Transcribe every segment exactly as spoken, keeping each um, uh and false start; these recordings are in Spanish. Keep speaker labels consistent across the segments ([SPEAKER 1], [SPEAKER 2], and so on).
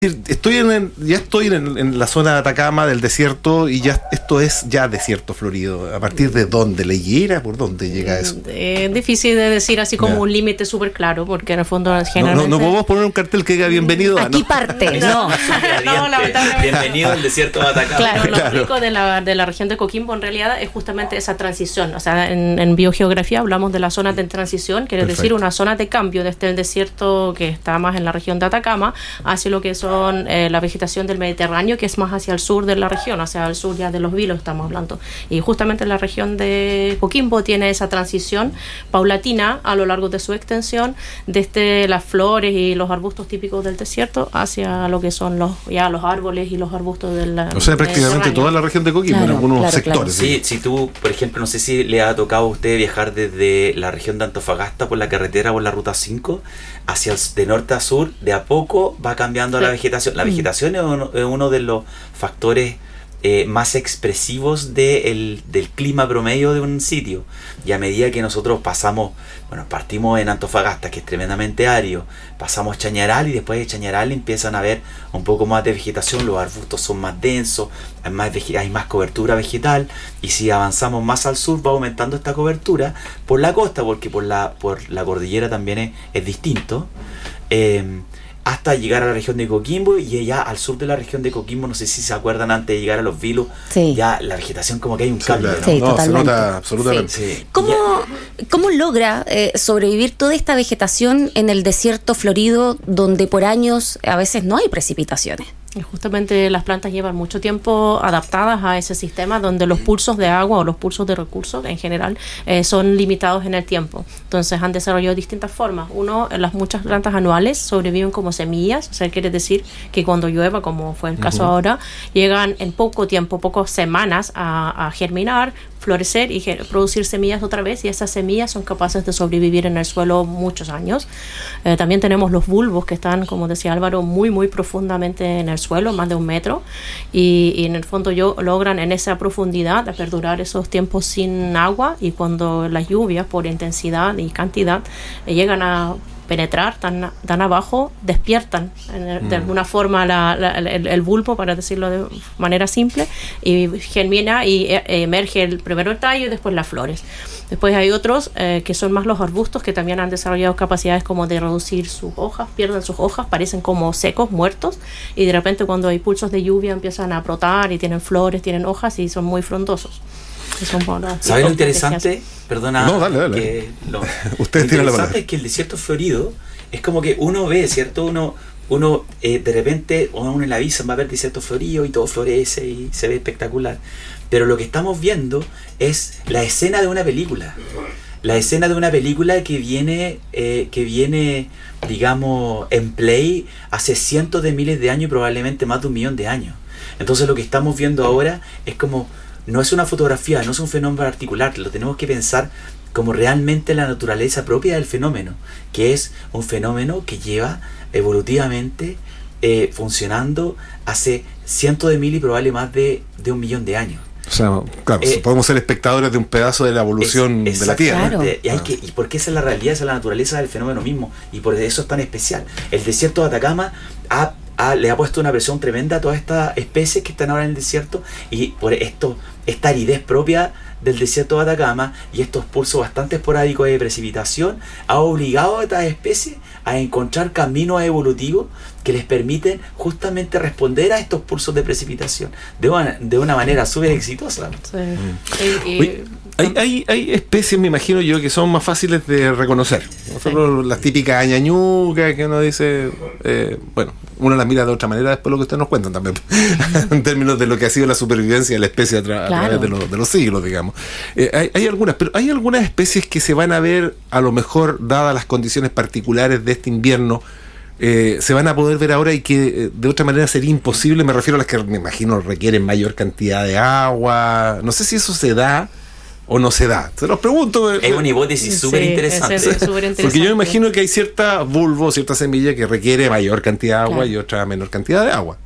[SPEAKER 1] Estoy en el, ya estoy en, en la zona de Atacama del desierto y ya esto es ya desierto florido. ¿A partir de dónde? ¿La higuera? ¿Por dónde llega eso?
[SPEAKER 2] Es eh, difícil de decir así como yeah. un límite súper claro, porque en el fondo generalmente...
[SPEAKER 1] No, no, no podemos poner un cartel que diga bienvenido a...
[SPEAKER 3] Aquí
[SPEAKER 1] no.
[SPEAKER 3] parte, no.
[SPEAKER 2] no, lamentablemente.
[SPEAKER 4] Bienvenido al desierto de Atacama.
[SPEAKER 2] Claro, lo
[SPEAKER 1] claro.
[SPEAKER 2] rico de la, de la región de Coquimbo en realidad es justamente esa transición. O sea, en, en biogeografía hablamos de la zona de transición, quiere
[SPEAKER 1] Perfecto.
[SPEAKER 2] decir una zona de cambio desde el desierto que está más en la región de Atacama hacia lo que son eh, la vegetación del Mediterráneo, que es más hacia el sur de la región, hacia el sur ya de los Vilos estamos hablando. Y justamente la región de Coquimbo tiene esa transición paulatina a lo largo de su extensión, desde las flores y los arbustos típicos del desierto hacia lo que son los ya los árboles y los arbustos del
[SPEAKER 1] O sea, prácticamente toda la región de Coquimbo,
[SPEAKER 3] claro,
[SPEAKER 1] en algunos
[SPEAKER 3] claro,
[SPEAKER 1] sectores.
[SPEAKER 3] Claro.
[SPEAKER 4] Sí, si tú, por ejemplo, no sé si le ha tocado a usted viajar desde la región de Antofagasta por la carretera, por la ruta cinco, hacia el, de norte a sur, de a poco va cambiando sí. la vegetación. La vegetación es uno, es uno de los factores eh, más expresivos de el, del clima promedio de un sitio. Y a medida que nosotros pasamos, bueno, partimos en Antofagasta, que es tremendamente árido, pasamos Chañaral y después de Chañaral empiezan a haber un poco más de vegetación, los arbustos son más densos, hay más, vege- hay más cobertura vegetal, y si avanzamos más al sur va aumentando esta cobertura por la costa, porque por la, por la cordillera también es, es distinto. Eh, hasta llegar a la región de Coquimbo, y ya al sur de la región de Coquimbo, no sé si se acuerdan, antes de llegar a los Vilos,
[SPEAKER 3] sí.
[SPEAKER 4] ya la vegetación como que hay un
[SPEAKER 1] Sí,
[SPEAKER 4] cambio,
[SPEAKER 1] claro.
[SPEAKER 4] ¿no?
[SPEAKER 3] Sí,
[SPEAKER 1] No,
[SPEAKER 3] totalmente.
[SPEAKER 1] se nota absolutamente.
[SPEAKER 4] Sí. Sí.
[SPEAKER 3] ¿Cómo, ¿Cómo logra eh, sobrevivir toda esta vegetación en el desierto florido, donde por años a veces no hay precipitaciones?
[SPEAKER 2] Y justamente las plantas llevan mucho tiempo adaptadas a ese sistema donde los pulsos de agua o los pulsos de recursos en general eh, son limitados en el tiempo. Entonces han desarrollado distintas formas. Uno, las muchas plantas anuales sobreviven como semillas, o sea, quiere decir que cuando llueva, como fue el caso uh-huh. ahora, llegan en poco tiempo, pocas semanas a, a germinar, florecer y ger- producir semillas otra vez, y esas semillas son capaces de sobrevivir en el suelo muchos años. Eh, también tenemos los bulbos que están, como decía Álvaro, muy muy profundamente en el suelo, más de un metro, y, y en el fondo yo, logran en esa profundidad de perdurar esos tiempos sin agua, y cuando las lluvias por intensidad y cantidad eh, llegan a penetrar tan, tan abajo, despiertan en, de alguna forma la, la, el, el bulbo, para decirlo de manera simple, y germina y eh, emerge el, primero el tallo y después las flores. Después hay otros eh, que son más los arbustos, que también han desarrollado capacidades como de reducir sus hojas, pierden sus hojas, parecen como secos, muertos, y de repente cuando hay pulsos de lluvia empiezan a brotar y tienen flores, tienen hojas y son muy frondosos.
[SPEAKER 4] ¿Sabes lo interesante? Perdona.
[SPEAKER 1] No, dale, dale.
[SPEAKER 4] Que, no.
[SPEAKER 1] Usted tiene la palabra.
[SPEAKER 4] Lo interesante es que el desierto florido es como que uno ve, ¿cierto? Uno, uno eh, de repente, uno en la visa va a ver desierto florido y todo florece y se ve espectacular. Pero lo que estamos viendo es la escena de una película. La escena de una película que viene, eh, que viene, digamos, en play hace cientos de miles de años y probablemente más de un millón de años. Entonces lo que estamos viendo ahora es como... No es una fotografía, no es un fenómeno particular, lo tenemos que pensar como realmente la naturaleza propia del fenómeno, que es un fenómeno que lleva evolutivamente eh, funcionando hace cientos de mil y probablemente más de, de un millón de años.
[SPEAKER 1] O sea, claro, eh, podemos ser espectadores de un pedazo de la evolución
[SPEAKER 4] es,
[SPEAKER 1] de la Tierra.
[SPEAKER 3] Claro.
[SPEAKER 4] Y, hay que, y porque esa es la realidad, esa es la naturaleza del fenómeno mismo, y por eso es tan especial. El desierto de Atacama ha Ha, le ha puesto una presión tremenda a todas estas especies que están ahora en el desierto, y por esto, esta aridez propia del desierto de Atacama y estos pulsos bastante esporádicos de precipitación ha obligado a estas especies a encontrar caminos evolutivos que les permiten justamente responder a estos pulsos de precipitación de una, de una manera súper exitosa.
[SPEAKER 2] Sí.
[SPEAKER 1] Mm.
[SPEAKER 2] Y, y,
[SPEAKER 1] Oye, hay, hay, hay especies, me imagino yo, que son más fáciles de reconocer. Nosotros, sí. Las típicas añañucas que uno dice, eh, bueno, uno las mira de otra manera después lo que ustedes nos cuentan también, en términos de lo que ha sido la supervivencia de la especie a, tra- claro. a través de, lo, de los siglos, digamos. Eh, hay, hay algunas, pero hay algunas especies que se van a ver, a lo mejor, dadas las condiciones particulares de este invierno, eh, se van a poder ver ahora y que eh, de otra manera sería imposible. Me refiero a las que me imagino requieren mayor cantidad de agua. No sé si eso se da o no se da. Se los pregunto.
[SPEAKER 4] Es una hipótesis súper
[SPEAKER 2] sí,
[SPEAKER 4] interesante.
[SPEAKER 2] es, es súper interesante.
[SPEAKER 1] Porque yo me imagino que hay cierta bulbo, cierta semilla que requiere mayor cantidad de agua, claro, y otra menor cantidad de agua.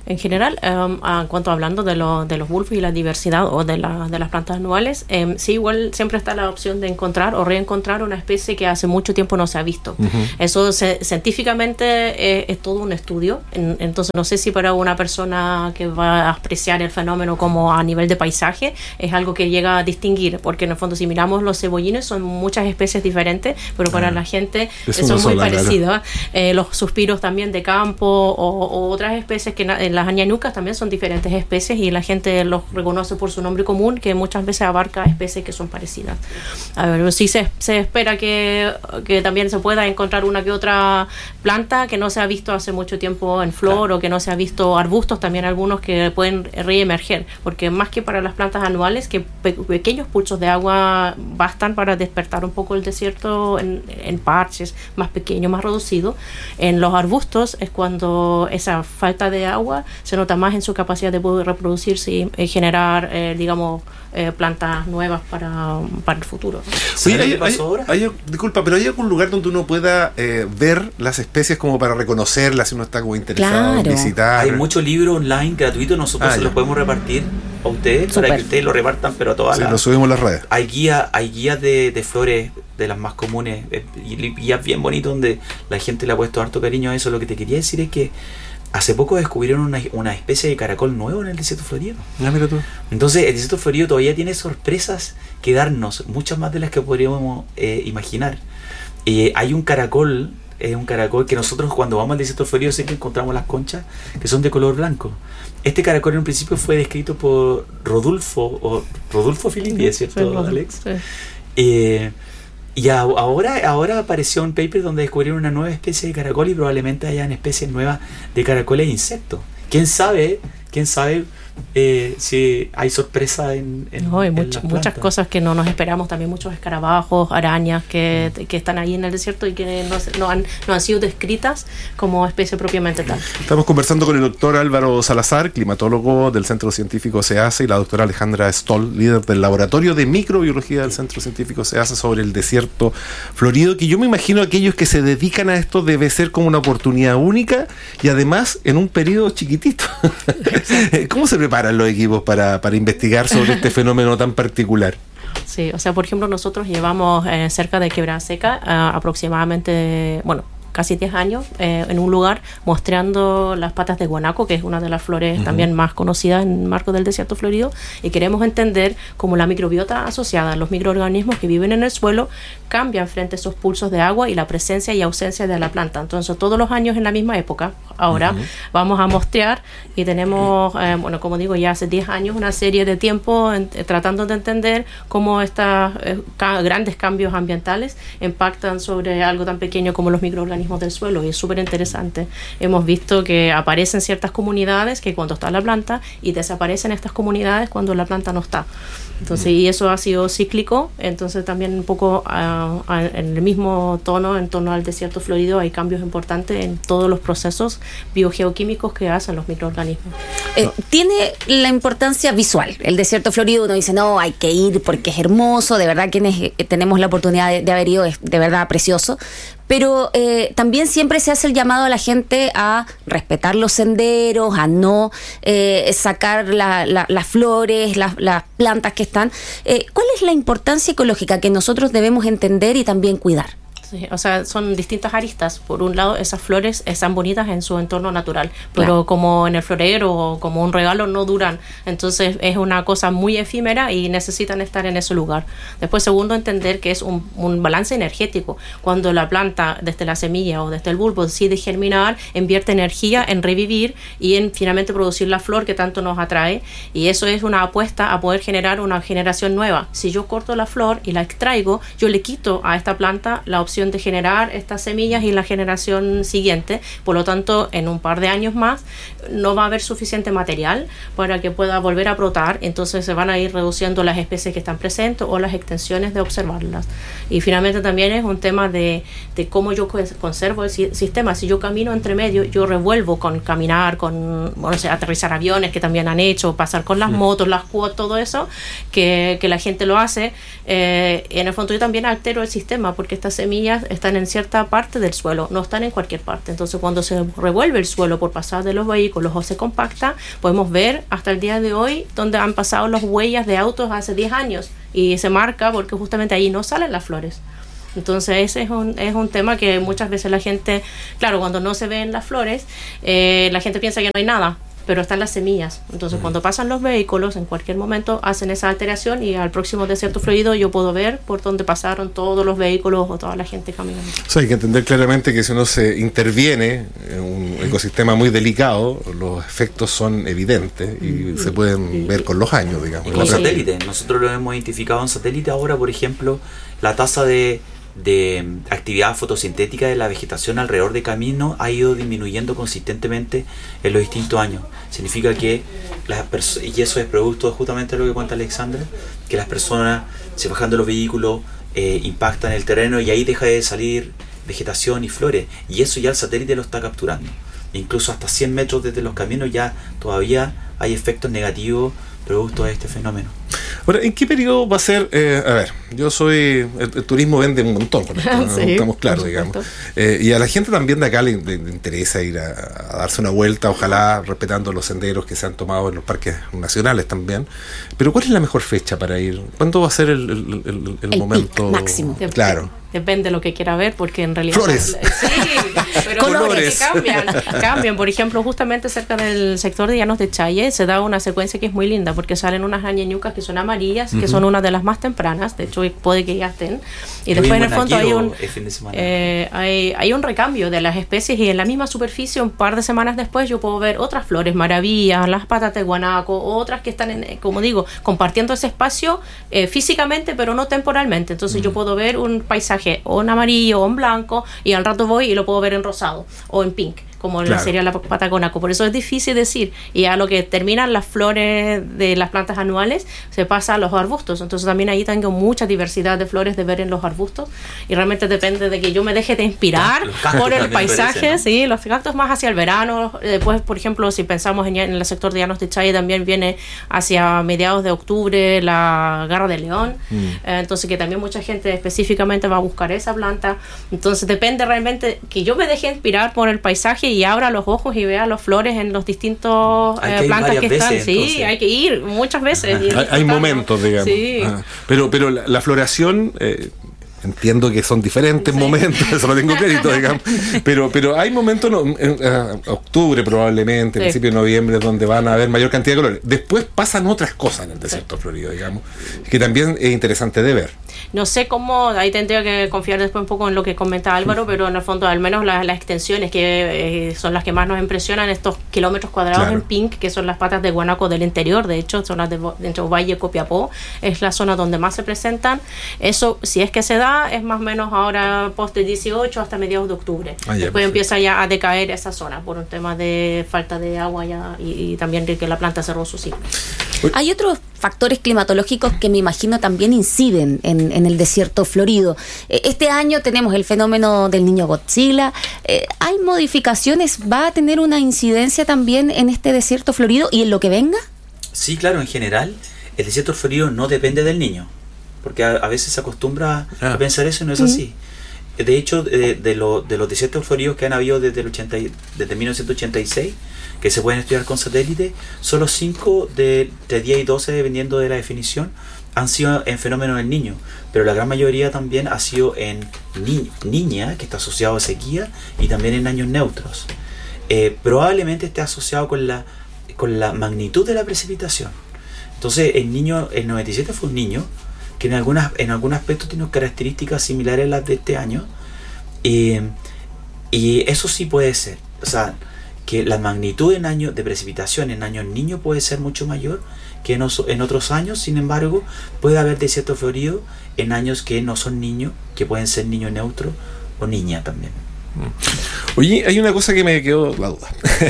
[SPEAKER 2] En general, um, en cuanto hablando de, lo, de los bulbos y la diversidad o de, la, de las plantas anuales, eh, sí, igual siempre está la opción de encontrar o reencontrar una especie que hace mucho tiempo no se ha visto. Uh-huh. Eso se, científicamente eh, es todo un estudio, en, entonces no sé si para una persona que va a apreciar el fenómeno como a nivel de paisaje es algo que llega a distinguir, porque en el fondo si miramos los cebollines son muchas especies diferentes, pero para uh-huh. la gente es son muy parecidas. Claro. Eh, los suspiros también de campo o, o otras especies que na- las añañucas también son diferentes especies y la gente los reconoce por su nombre común, que muchas veces abarca especies que son parecidas. A ver, sí se, se espera que, que también se pueda encontrar una que otra planta que no se ha visto hace mucho tiempo en flor, claro. o que no se ha visto arbustos, también algunos que pueden reemerger, porque más que para las plantas anuales, que pe- pequeños pulsos de agua bastan para despertar un poco el desierto en, en parches más pequeños, más reducidos. En los arbustos es cuando esa falta de agua se nota más en su capacidad de poder reproducirse y eh, generar, eh, digamos, eh, plantas nuevas para, para el futuro.
[SPEAKER 1] Sí, hay, ¿qué pasó ahora? Hay, hay, disculpa, pero ¿hay algún lugar donde uno pueda eh, ver las especies como para reconocerlas si uno está como interesado
[SPEAKER 3] claro.
[SPEAKER 1] en visitar?
[SPEAKER 4] Hay muchos libros online gratuitos, nosotros ah, se los podemos repartir a ustedes Super. Para que ustedes lo repartan, pero a todas
[SPEAKER 1] sí,
[SPEAKER 4] las...
[SPEAKER 1] lo subimos a las redes.
[SPEAKER 4] Hay guías hay guías de, de flores, de las más comunes, y guías bien bonitos donde la gente le ha puesto harto cariño a eso. Lo que te quería decir es que hace poco descubrieron una, una especie de caracol nuevo en el desierto florido.
[SPEAKER 1] Ah, mira tú.
[SPEAKER 4] Entonces el desierto florido todavía tiene sorpresas que darnos, muchas más de las que podríamos eh, imaginar. Eh, hay un caracol, eh, un caracol que nosotros cuando vamos al desierto florido siempre encontramos las conchas que son de color blanco. Este caracol en un principio fue descrito por Rodolfo, o Rodolfo Filippi, ¿es cierto, sí, Alex? Sí. Eh, Y a, ahora, ahora apareció un paper donde descubrieron una nueva especie de caracol y probablemente hayan especies nuevas de caracoles e insectos. ¿Quién sabe? ¿Quién sabe eh, si hay sorpresa en, en,
[SPEAKER 2] no, hay
[SPEAKER 4] en
[SPEAKER 2] much, muchas cosas que no nos esperamos, también muchos escarabajos, arañas que, mm. que están ahí en el desierto y que no, no, han, no han sido descritas como especie propiamente tal.
[SPEAKER 1] Estamos conversando con el doctor Álvaro Salazar, climatólogo del Centro Científico SEASA, y la doctora Alejandra Stoll, líder del Laboratorio de Microbiología del Centro Científico SEASA, sobre el desierto florido, que yo me imagino aquellos que se dedican a esto debe ser como una oportunidad única y además en un periodo chiquitito. ¿Cómo se preparan los equipos para, para investigar sobre este fenómeno tan particular?
[SPEAKER 2] Sí, o sea, por ejemplo, nosotros llevamos eh, cerca de Quebrada Seca uh, aproximadamente, bueno, casi diez años eh, en un lugar mostrando las patas de guanaco, que es una de las flores uh-huh. también más conocidas en el marco del desierto florido, y queremos entender cómo la microbiota asociada a los microorganismos que viven en el suelo cambian frente a esos pulsos de agua y la presencia y ausencia de la planta. Entonces, todos los años en la misma época, ahora uh-huh. vamos a mostrar, y tenemos, eh, bueno, como digo, ya hace diez años una serie de tiempo en, eh, tratando de entender cómo estos eh, ca- grandes cambios ambientales impactan sobre algo tan pequeño como los microorganismos del suelo, y es súper interesante. Hemos visto que aparecen ciertas comunidades que cuando está la planta y desaparecen estas comunidades cuando la planta no está. Entonces, y eso ha sido cíclico. Entonces también un poco uh, uh, en el mismo tono, en torno al desierto florido, hay cambios importantes en todos los procesos biogeoquímicos que hacen los microorganismos.
[SPEAKER 3] Eh, tiene la importancia visual. El desierto florido, uno dice, no, hay que ir porque es hermoso, de verdad quienes eh, tenemos la oportunidad de, de haber ido, es de verdad precioso. Pero eh, también siempre se hace el llamado a la gente a respetar los senderos, a no eh, sacar la, la, las flores, las, las plantas que están. Eh, ¿Cuál es la importancia ecológica que nosotros debemos entender y también cuidar?
[SPEAKER 2] Sí, o sea, son distintas aristas. Por un lado, esas flores están bonitas en su entorno natural, pero claro. como en el florero o como un regalo no duran. Entonces es una cosa muy efímera y necesitan estar en ese lugar. Después, segundo, entender que es un, un balance energético. Cuando la planta, desde la semilla o desde el bulbo, decide germinar, invierte energía en revivir y en finalmente producir la flor que tanto nos atrae. Y eso es una apuesta a poder generar una generación nueva. Si yo corto la flor y la extraigo, yo le quito a esta planta la opción de generar estas semillas y la generación siguiente. Por lo tanto, en un par de años más no va a haber suficiente material para que pueda volver a brotar. Entonces se van a ir reduciendo las especies que están presentes o las extensiones de observarlas. Y finalmente también es un tema de, de cómo yo conservo el sistema. Si yo camino entre medio, yo revuelvo con caminar, con bueno, o sea, aterrizar aviones que también han hecho, pasar con las sí. motos, las quads, todo eso que, que la gente lo hace. Eh, en el fondo yo también altero el sistema porque esta semilla semillas están en cierta parte del suelo, no están en cualquier parte. Entonces, cuando se revuelve el suelo por pasar de los vehículos o se compacta, podemos ver hasta el día de hoy donde han pasado las huellas de autos hace diez años y se marca porque justamente ahí no salen las flores. Entonces ese es un, es un tema que muchas veces la gente, claro, cuando no se ven las flores, eh, la gente piensa que no hay nada, pero están las semillas. Entonces, mm. cuando pasan los vehículos, en cualquier momento hacen esa alteración y al próximo desierto florido yo puedo ver por dónde pasaron todos los vehículos o toda la gente caminando.
[SPEAKER 1] O sea, hay que entender claramente que si uno se interviene en un ecosistema muy delicado, los efectos son evidentes y mm. se pueden ver con los años, digamos.
[SPEAKER 4] Y con satélite. Nosotros lo hemos identificado en satélite ahora, por ejemplo, la tasa de de actividad fotosintética de la vegetación alrededor de caminos ha ido disminuyendo consistentemente en los distintos años. Significa que las personas, y eso es producto justamente de lo que cuenta Alexandra, que las personas se bajan de los vehículos, eh, impactan el terreno y ahí deja de salir vegetación y flores, y eso ya el satélite lo está capturando. Incluso hasta cien metros desde los caminos ya todavía hay efectos negativos producto de este fenómeno.
[SPEAKER 1] Ahora, ¿en qué periodo va a ser? Eh, a ver, yo soy... El, el turismo vende un montón con esto, ¿no? Sí, estamos claros, digamos. Eh, y a la gente también de acá le, le, le interesa ir a, a darse una vuelta, ojalá respetando los senderos que se han tomado en los parques nacionales también. Pero ¿cuál es la mejor fecha para ir? ¿Cuándo va a ser el, el, el, el, el momento
[SPEAKER 3] máximo?
[SPEAKER 1] Claro.
[SPEAKER 2] Depende de lo que quiera ver, porque en realidad...
[SPEAKER 1] Flores.
[SPEAKER 2] Sí, pero colores. Cambian, cambian. Por ejemplo, justamente cerca del sector de Llanos de Challe se da una secuencia que es muy linda, porque salen unas añañucas que son amarillas, uh-huh. que son una de las más tempranas, de hecho puede que ya estén. Y después en el fondo hay un, eh, hay, hay un recambio de las especies y en la misma superficie, un par de semanas después, yo puedo ver otras flores maravillas, las patas de guanaco, otras que están, en, como digo, compartiendo ese espacio eh, físicamente, pero no temporalmente. Entonces uh-huh. yo puedo ver un paisaje o en amarillo o en blanco y al rato voy y lo puedo ver en rosado o en pink, como claro. sería la pata guanaco. Por eso es difícil decir, y a lo que terminan las flores de las plantas anuales se pasa a los arbustos. Entonces también ahí tengo mucha diversidad de flores de ver en los arbustos y realmente depende de que yo me deje de inspirar por el paisaje. Parece, ¿no? Sí, los cactus más hacia el verano. Después, por ejemplo, si pensamos en, en el sector de Llanos de Challe, también viene hacia mediados de octubre la garra de león. Mm. Eh, entonces que también mucha gente específicamente va a buscar esa planta. Entonces depende realmente que yo me deje inspirar por el paisaje y abra los ojos y vea las flores en los distintos eh, plantas que están. Veces, sí, entonces. Hay que ir muchas veces.
[SPEAKER 1] Hay, hay momentos, digamos. Sí. Ah, pero, pero la, la floración... Eh, entiendo que son diferentes sí. momentos, eso no tengo crédito, digamos, pero pero hay momentos, no, en, uh, octubre probablemente, sí. principio de noviembre, donde van a haber mayor cantidad de colores. Después pasan otras cosas en el desierto sí. florido, digamos, que también es interesante de ver.
[SPEAKER 2] No sé cómo, ahí tendría que confiar después un poco en lo que comenta Álvaro, pero en el fondo al menos las, las extensiones que eh, son las que más nos impresionan, estos kilómetros cuadrados claro. en pink, que son las patas de guanaco del interior, de hecho son las de dentro de Valle Copiapó, es la zona donde más se presentan. Eso, si es que se da, es más o menos ahora post de dieciocho hasta mediados de octubre. Ah, ya, después perfecto. Empieza ya a decaer esa zona por un tema de falta de agua ya y, y también de que la planta cerró su ciclo.
[SPEAKER 3] Hay otros factores climatológicos que me imagino también inciden en, en el desierto florido. Este año tenemos el fenómeno del niño Godzilla. Eh, ¿Hay modificaciones? ¿Va a tener una incidencia también en este desierto florido y en lo que venga?
[SPEAKER 4] Sí, claro, en general el desierto florido no depende del niño, porque a, a veces se acostumbra ah. a pensar eso y no es mm. así. De hecho, de, de, lo, de los desiertos floridos que han habido desde el ochenta, desde mil novecientos ochenta y seis, que se pueden estudiar con satélite, solo cinco de, de diez y doce, dependiendo de la definición, han sido en fenómeno del niño, pero la gran mayoría también ha sido en ni, niña, que está asociado a sequía, y también en años neutros. Eh, probablemente esté asociado con la, con la magnitud de la precipitación. Entonces, el niño, el noventa y siete fue un niño que en, algunas, en algún aspecto tiene características similares a las de este año, y, y eso sí puede ser. O sea, que la magnitud en años de precipitación en años niños puede ser mucho mayor que en, oso, en otros años. Sin embargo, puede haber desierto florido en años que no son niños, que pueden ser niño neutro o niña también.
[SPEAKER 1] Oye, hay una cosa que me quedó la duda.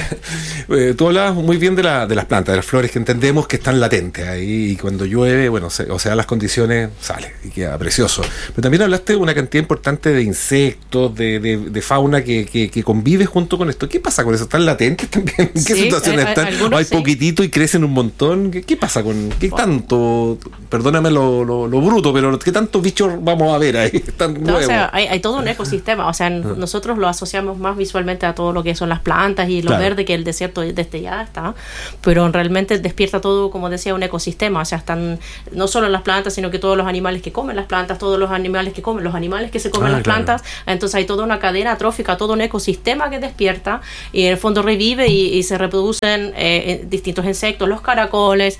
[SPEAKER 1] eh, tú hablabas muy bien de, la, de las plantas, de las flores que entendemos que están latentes ahí y cuando llueve, bueno, se, o sea, las condiciones sale y queda precioso. Pero también hablaste de una cantidad importante de insectos, de, de, de fauna que, que, que convive junto con esto. ¿Qué pasa con eso? ¿Están latentes también? ¿En qué
[SPEAKER 2] sí,
[SPEAKER 1] situaciones
[SPEAKER 2] hay,
[SPEAKER 1] están?
[SPEAKER 2] algunos,
[SPEAKER 1] ¿Hay
[SPEAKER 2] sí.
[SPEAKER 1] poquitito y crecen un montón? ¿Qué, qué pasa con qué tanto? Perdóname lo, lo, lo bruto, pero ¿qué tantos bichos vamos a ver ahí? Están
[SPEAKER 2] No,
[SPEAKER 1] nuevos.
[SPEAKER 2] o sea, hay, hay todo un ecosistema, o sea, n- nosotros lo asociamos más visualmente a todo lo que son las plantas y lo
[SPEAKER 1] Claro.
[SPEAKER 2] verde que el desierto desde ya está, pero realmente despierta todo, como decía, un ecosistema, o sea, están no solo las plantas, sino que todos los animales que comen las plantas, todos los animales que comen, los animales que se comen
[SPEAKER 1] Ah,
[SPEAKER 2] las
[SPEAKER 1] claro.
[SPEAKER 2] plantas, entonces hay toda una cadena trófica, todo un ecosistema que despierta y en el fondo revive y, y se reproducen eh, distintos insectos, los caracoles,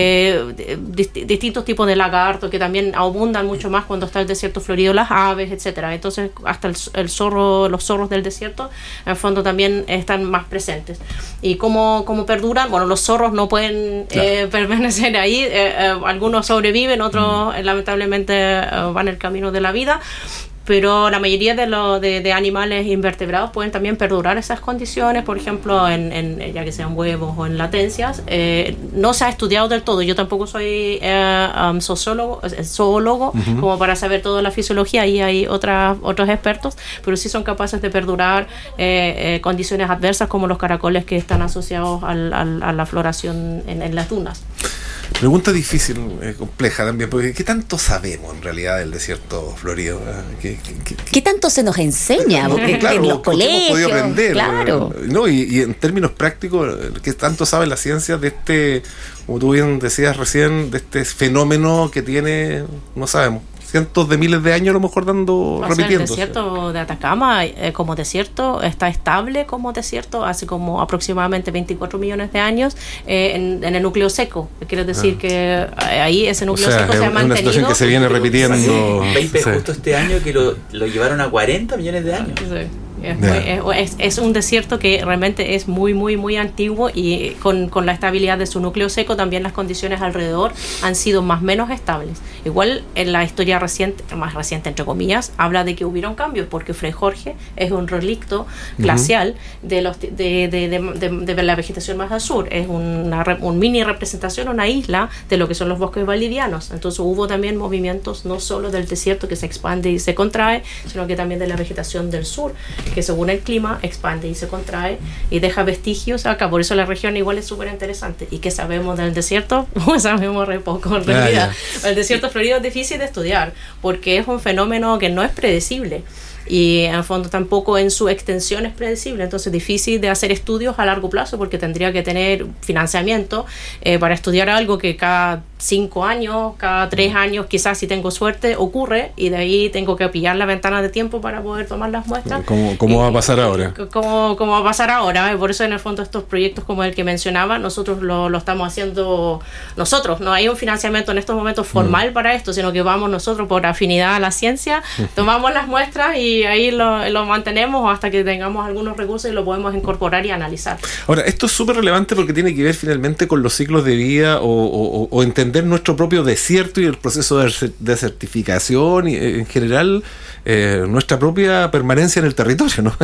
[SPEAKER 2] eh, dist- distintos tipos de lagartos que también abundan mucho más cuando está el desierto florido, las aves, etcétera. Entonces hasta el, el zorro, los zorros del desierto en el fondo también están más presentes. ¿Y cómo, cómo perduran? Bueno, los zorros no pueden
[SPEAKER 1] Claro.
[SPEAKER 2] eh, permanecer ahí, eh, eh, algunos sobreviven, otros eh, lamentablemente eh, van el camino de la vida. Pero la mayoría de, lo, de, de animales invertebrados pueden también perdurar esas condiciones, por ejemplo, en, en ya que sean huevos o en latencias. Eh, no se ha estudiado del todo. Yo tampoco soy eh, um, sociólogo, eh, zoólogo, uh-huh. como para saber toda la fisiología. Ahí hay otras, otros expertos, pero sí son capaces de perdurar eh, eh, condiciones adversas como los caracoles que están asociados al, al, a la floración en, en las dunas.
[SPEAKER 1] Pregunta difícil, eh, compleja también, porque ¿qué tanto sabemos en realidad del desierto florido? ¿Qué, qué, qué,
[SPEAKER 3] ¿Qué tanto se nos enseña? Porque
[SPEAKER 1] claro,
[SPEAKER 3] en los
[SPEAKER 1] ¿qué hemos podido
[SPEAKER 3] colegios,
[SPEAKER 1] aprender?
[SPEAKER 3] claro.
[SPEAKER 1] No, y, y en términos prácticos, ¿qué tanto sabe la ciencia de este, como tú bien decías recién, de este fenómeno que tiene, no sabemos, cientos de miles de años a lo mejor dando,
[SPEAKER 2] o sea,
[SPEAKER 1] repitiendo?
[SPEAKER 2] El desierto de Atacama eh, como desierto está estable como desierto hace como aproximadamente veinticuatro millones de años eh, en, en el núcleo seco. Quiere decir ah. que ahí ese núcleo
[SPEAKER 1] o sea,
[SPEAKER 2] seco se ha mantenido.
[SPEAKER 1] Es una situación que se viene repitiendo.
[SPEAKER 4] veinte
[SPEAKER 1] Sí.
[SPEAKER 4] justo este año que lo, lo llevaron a cuarenta millones de años.
[SPEAKER 2] Sí. Es, muy, es, es un desierto que realmente es muy, muy, muy antiguo y con, con la estabilidad de su núcleo seco también las condiciones alrededor han sido más o menos estables. Igual en la historia reciente, más reciente entre comillas, habla de que hubieron cambios porque Fray Jorge es un relicto glacial uh-huh. de, los, de, de, de, de, de la vegetación más al sur. Es una un mini representación, una isla de lo que son los bosques valdivianos. Entonces hubo también movimientos no solo del desierto que se expande y se contrae, sino que también de la vegetación del sur, que según el clima expande y se contrae y deja vestigios acá. Por eso la región igual es súper interesante. ¿Y qué sabemos del desierto? Pues sabemos re poco en realidad. Ah, el desierto florido es difícil de estudiar porque es un fenómeno que no es predecible y en el fondo tampoco en su extensión es predecible, entonces difícil de hacer estudios a largo plazo porque tendría que tener financiamiento eh, para estudiar algo que cada cinco años, cada tres años quizás si tengo suerte ocurre y de ahí tengo que pillar la ventana de tiempo para poder tomar las muestras.
[SPEAKER 1] ¿Cómo, cómo y, va a pasar ahora?
[SPEAKER 2] ¿Cómo, cómo va a pasar ahora? Y por eso en el fondo estos proyectos como el que mencionaba, nosotros lo, lo estamos haciendo nosotros, no hay un financiamiento en estos momentos formal mm. para esto, sino que vamos nosotros por afinidad a la ciencia, tomamos las muestras y ahí lo, lo mantenemos hasta que tengamos algunos recursos y lo podemos incorporar y analizar.
[SPEAKER 1] Ahora, esto es súper relevante porque tiene que ver finalmente con los ciclos de vida o, o, o entender nuestro propio desierto y el proceso de desertificación y en general eh, nuestra propia permanencia en el territorio, ¿no?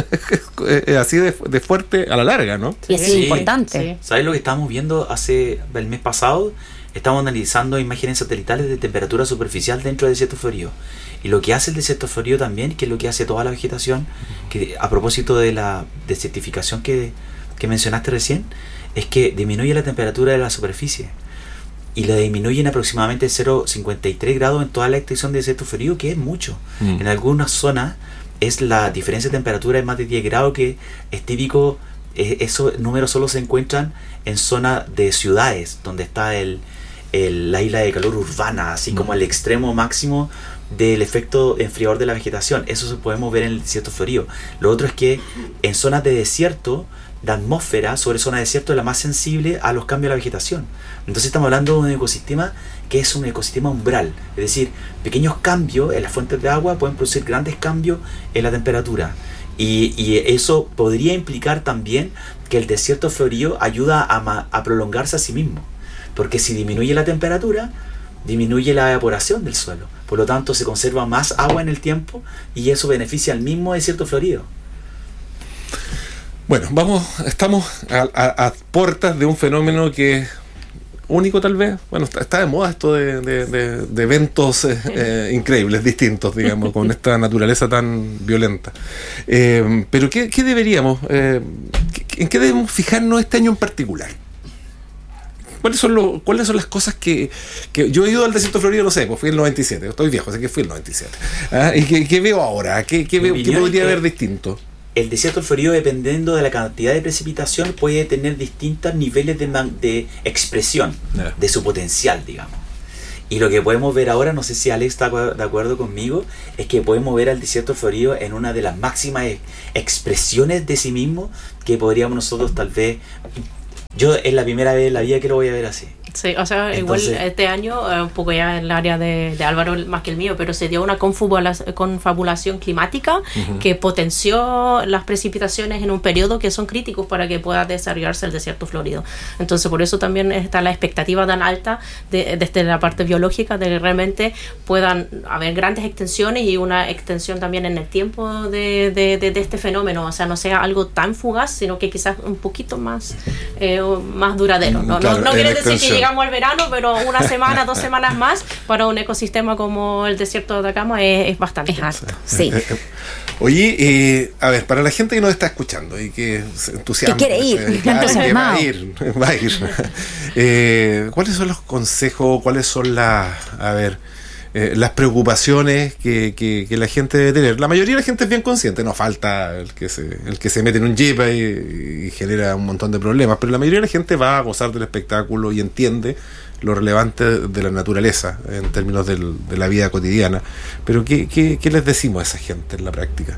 [SPEAKER 1] Es así de, de fuerte a la larga, ¿no?
[SPEAKER 3] Y así
[SPEAKER 4] sí,
[SPEAKER 3] importante.
[SPEAKER 4] Sí. ¿Sabes lo que estábamos viendo hace el mes pasado? Estamos analizando imágenes satelitales de temperatura superficial dentro del desierto florido. Y lo que hace el desierto florido también, que es lo que hace toda la vegetación, que a propósito de la desertificación que, que mencionaste recién, es que disminuye la temperatura de la superficie. Y la disminuyen aproximadamente cero coma cincuenta y tres grados en toda la extensión del desierto florido, que es mucho. Mm. En algunas zonas es la diferencia de temperatura de más de diez grados, que es típico. Eh, esos números solo se encuentran en zonas de ciudades, donde está el, el, la isla de calor urbana, así mm. como el extremo máximo del efecto enfriador de la vegetación. Eso se podemos ver en el desierto florido. Lo otro es que en zonas de desierto, la atmósfera sobre zona de desierto es la más sensible a los cambios de la vegetación. Entonces estamos hablando de un ecosistema que es un ecosistema umbral, es decir, pequeños cambios en las fuentes de agua pueden producir grandes cambios en la temperatura. Y, y eso podría implicar también que el desierto florido ayuda a, a prolongarse a sí mismo, porque si disminuye la temperatura, disminuye la evaporación del suelo, por lo tanto se conserva más agua en el tiempo y eso beneficia al mismo desierto florido.
[SPEAKER 1] Bueno, vamos, estamos a, a, a puertas de un fenómeno que único tal vez. Bueno, está, está de moda esto de, de, de, de eventos eh, eh, increíbles, distintos, digamos, con esta naturaleza tan violenta. Eh, pero ¿qué, qué deberíamos, eh, en qué debemos fijarnos este año en particular? ¿Cuáles son, los, ¿Cuáles son las cosas que, que... Yo he ido al desierto florido, no sé, pues fui en el noventa y siete, estoy viejo, así que fui en el noventa y siete. ¿Ah? ¿Y qué, qué veo ahora? ¿Qué, qué, veo, ¿qué podría haber distinto?
[SPEAKER 4] El desierto florido, dependiendo de la cantidad de precipitación, puede tener distintos niveles de, man, de expresión yeah. de su potencial, digamos. Y lo que podemos ver ahora, no sé si Alex está de acuerdo conmigo, es que podemos ver al desierto florido en una de las máximas expresiones de sí mismo que podríamos nosotros tal vez... Yo es la primera vez en la vida que lo voy a ver así.
[SPEAKER 2] Sí, o sea, entonces, igual este año, un poco ya en el área de, de Álvaro más que el mío, pero se dio una confabulación, confabulación climática uh-huh. que potenció las precipitaciones en un periodo que son críticos para que pueda desarrollarse el desierto florido. Entonces, por eso también está la expectativa tan alta de, desde la parte biológica de que realmente puedan haber grandes extensiones y una extensión también en el tiempo de, de, de, de este fenómeno. O sea, no sea algo tan fugaz, sino que quizás un poquito más, eh, más duradero. No,
[SPEAKER 1] claro,
[SPEAKER 2] no, no quiere decir
[SPEAKER 1] extensión.
[SPEAKER 2] que llegamos al verano, pero una semana, dos semanas más para un ecosistema como el desierto de Atacama es, es bastante
[SPEAKER 3] es alto. Sí.
[SPEAKER 1] Eh, eh, oye, eh, a ver, para la gente que nos está escuchando y que se entusiasma,
[SPEAKER 3] que quiere ir,
[SPEAKER 1] eh, claro, que va a ir, va a ir. eh, ¿Cuáles son los consejos? ¿Cuáles son las, a ver, eh, las preocupaciones que, que, que la gente debe tener? La mayoría de la gente es bien consciente, no falta el que se, el que se mete en un jeep y, y genera un montón de problemas, pero la mayoría de la gente va a gozar del espectáculo y entiende lo relevante de la naturaleza en términos del, de la vida cotidiana. Pero ¿qué, qué, qué les decimos a esa gente en la práctica?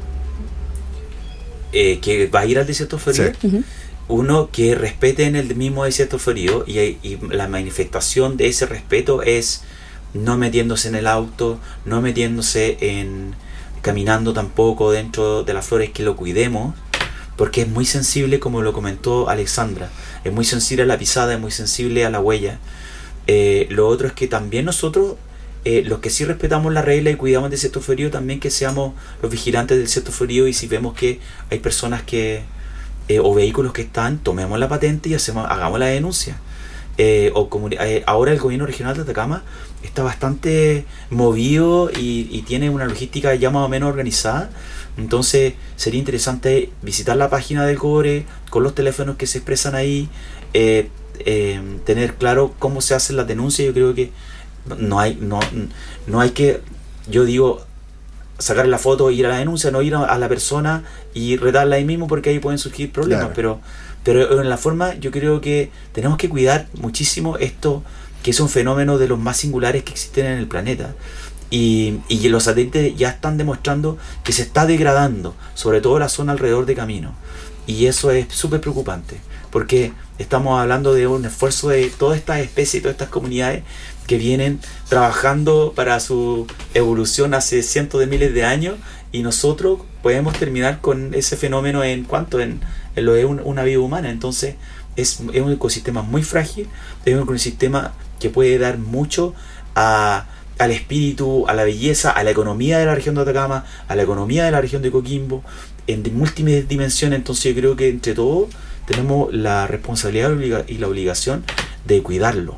[SPEAKER 4] Eh, que va a ir al desierto florido.
[SPEAKER 1] Sí.
[SPEAKER 4] Uh-huh. Uno, que respeten el mismo desierto florido y, y la manifestación de ese respeto es no metiéndose en el auto, no metiéndose en caminando tampoco dentro de las flores, que lo cuidemos, porque es muy sensible, como lo comentó Alexandra, es muy sensible a la pisada, es muy sensible a la huella. Eh, lo otro es que también nosotros, eh, los que sí respetamos la regla y cuidamos del desierto florido, también que seamos los vigilantes del desierto florido, y si vemos que hay personas que eh, o vehículos que están, tomemos la patente y hacemos, hagamos la denuncia. Eh, o comuni- eh, ahora el gobierno regional de Atacama está bastante movido y, y tiene una logística ya más o menos organizada. Entonces sería interesante visitar la página del Gore con los teléfonos que se expresan ahí, eh, eh, tener claro cómo se hacen las denuncias. Yo creo que no hay no, no hay que, yo digo, sacar la foto e ir a la denuncia, no ir a, a la persona y retarla ahí mismo, porque ahí pueden surgir problemas. Claro. pero Pero en la forma, yo creo que tenemos que cuidar muchísimo esto, que es un fenómeno de los más singulares que existen en el planeta. Y, y los satélites ya están demostrando que se está degradando, sobre todo la zona alrededor de Camino. Y eso es súper preocupante, porque estamos hablando de un esfuerzo de todas estas especies y todas estas comunidades que vienen trabajando para su evolución hace cientos de miles de años, y nosotros podemos terminar con ese fenómeno en cuanto en, en lo de un, una vida humana. Entonces es, es un ecosistema muy frágil, es un ecosistema que puede dar mucho a, al espíritu, a la belleza, a la economía de la región de Atacama, a la economía de la región de Coquimbo, en múltiples dimensiones. Entonces yo creo que entre todos tenemos la responsabilidad y la obligación de cuidarlo.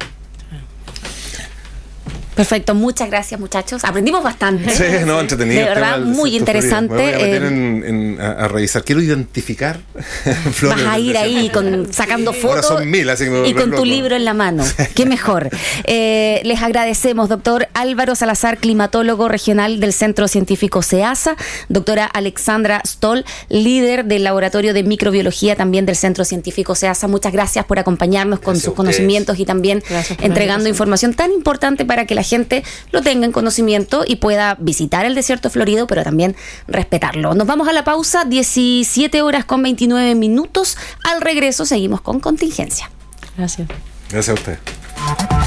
[SPEAKER 3] Perfecto, muchas gracias, muchachos. Aprendimos bastante.
[SPEAKER 1] Sí, no, entretenido.
[SPEAKER 3] De verdad, muy interesante.
[SPEAKER 1] Me voy a meter en, en, a, a revisar. Quiero identificar flores.
[SPEAKER 3] Vas a ir ahí con, sacando
[SPEAKER 1] sí.
[SPEAKER 3] fotos.
[SPEAKER 1] Ahora son mil, así que me
[SPEAKER 3] y con
[SPEAKER 1] loco.
[SPEAKER 3] Tu libro en la mano. Qué mejor. Eh, les agradecemos, doctor Álvaro Salazar, climatólogo regional del Centro Científico SEASA, doctora Alexandra Stoll, líder del Laboratorio de Microbiología también del Centro Científico SEASA. Muchas gracias por acompañarnos con sus conocimientos y también entregando información tan importante para que la gente lo tenga en conocimiento y pueda visitar el desierto florido, pero también respetarlo. Nos vamos a la pausa, diecisiete horas con veintinueve minutos. Al regreso seguimos con Contingencia.
[SPEAKER 2] Gracias.
[SPEAKER 1] Gracias a usted.